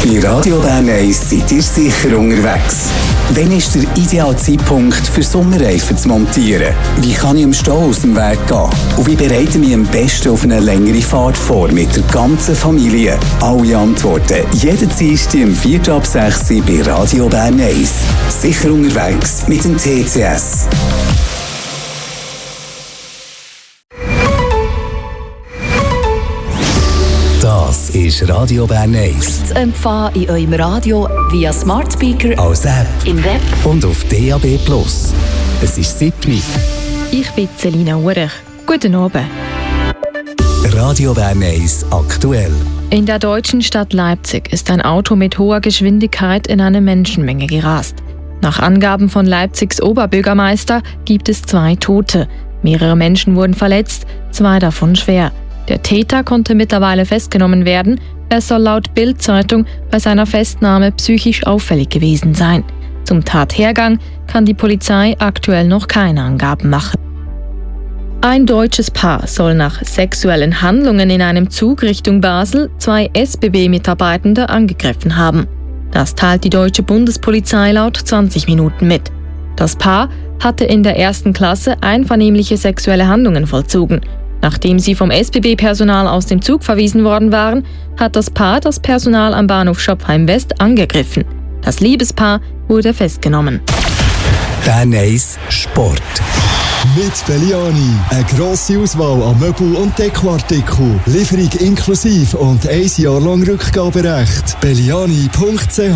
Bei Radio Bern 1 seid ihr sicher unterwegs. Wann ist der ideale Zeitpunkt für Sommerreifen zu montieren? Wie kann ich im Stau aus dem Weg gehen? Und wie bereite ich mich am besten auf eine längere Fahrt vor mit der ganzen Familie? Alle Antworten jeden Dienstag um 4:06 Uhr bei Radio Bern 1. Sicher unterwegs mit dem TCS. Das ist Radio Bern 1. Zu empfangen in eurem Radio via Smart Speaker, Als App im Web und auf DAB+. Es ist 7 Uhr. Ich bin Selina Urech. Guten Abend. Radio Bern 1 aktuell. In der deutschen Stadt Leipzig ist ein Auto mit hoher Geschwindigkeit in eine Menschenmenge gerast. Nach Angaben von Leipzigs Oberbürgermeister gibt es 2 Tote. Mehrere Menschen wurden verletzt, 2 davon schwer. Der Täter konnte mittlerweile festgenommen werden. Er soll laut Bild-Zeitung bei seiner Festnahme psychisch auffällig gewesen sein. Zum Tathergang kann die Polizei aktuell noch keine Angaben machen. Ein deutsches Paar soll nach sexuellen Handlungen in einem Zug Richtung Basel 2 SBB-Mitarbeitende angegriffen haben. Das teilt die deutsche Bundespolizei laut 20 Minuten mit. Das Paar hatte in der 1. Klasse einvernehmliche sexuelle Handlungen vollzogen. Nachdem sie vom SBB-Personal aus dem Zug verwiesen worden waren, hat das Paar das Personal am Bahnhof Schopfheim West angegriffen. Das Liebespaar wurde festgenommen. Bern 1 Sport. Mit Belliani. Eine grosse Auswahl an Möbel- und Dekoartikeln. Lieferung inklusive und 1 Jahr lang Rückgaberecht. Belliani.ch.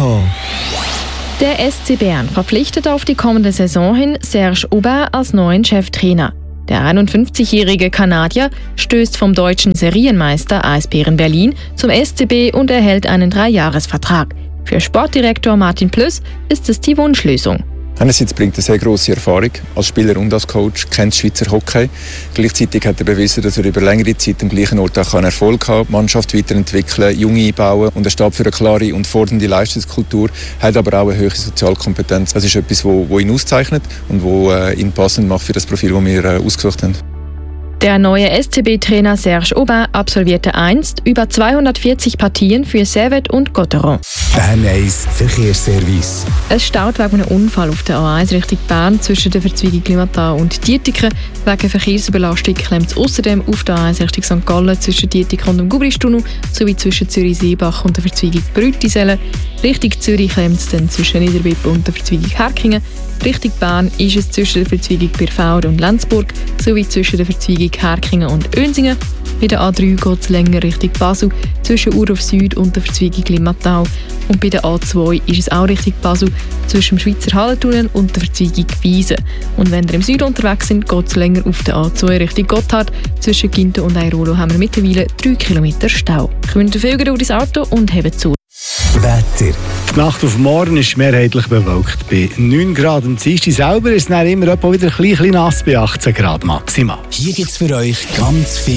Der SC Bern verpflichtet auf die kommende Saison hin Serge Aubin als neuen Cheftrainer. Der 51-jährige Kanadier stößt vom deutschen Serienmeister Eisbären Berlin zum SCB und erhält einen 3-Jahres-Vertrag. Für Sportdirektor Martin Plüss ist es die Wunschlösung. Einerseits bringt er sehr grosse Erfahrung als Spieler und als Coach, kennt Schweizer Hockey. Gleichzeitig hat er bewiesen, dass er über längere Zeit am gleichen Ort auch Erfolg haben kann, die Mannschaft weiterentwickeln, Junge einbauen und er steht für eine klare und fordernde Leistungskultur, hat aber auch eine hohe Sozialkompetenz. Das ist etwas, was ihn auszeichnet und was ihn passend macht für das Profil, das wir ausgesucht haben. Der neue SCB-Trainer Serge Aubin absolvierte einst über 240 Partien für Servette und Gotteron. Bern 1 Verkehrsservice. Es staut wegen einem Unfall auf der A1 Richtung Bern zwischen der Verzweigung Limmatau und Dietiken. Wegen Verkehrsüberlastung klemmt es außerdem auf der A1 Richtung St. Gallen zwischen Dietiken und dem Gubristunnel sowie zwischen Zürich-Seebach und der Verzweigung Brütisellen. Richtung Zürich klemmt es dann zwischen Niederbipp und der Verzweigung Herkingen. Richtung Bern ist es zwischen der Verzweigung Birfauden und Lenzburg sowie zwischen der Verzweigung Herkingen und Önsingen. Bei der A3 geht es länger Richtung Basel zwischen Ur auf Süd und der Verzweigung Limmatau. Und bei der A2 ist es auch Richtung Basel zwischen dem Schweizer Hallentunnel und der Verzweigung Wiesen. Und wenn ihr im Süden unterwegs sind, geht es länger auf der A2 Richtung Gotthard. Zwischen Ginto und Airolo haben wir mittlerweile 3 Kilometer Stau. Gewöhnt viel durch das Auto und hebt zu. Wetter. Die Nacht auf morgen ist mehrheitlich bewölkt. Bei 9 Grad am Dienstag selber ist es dann immer wieder ein bisschen nass bei 18 Grad maximal. Hier gibt es für euch ganz viel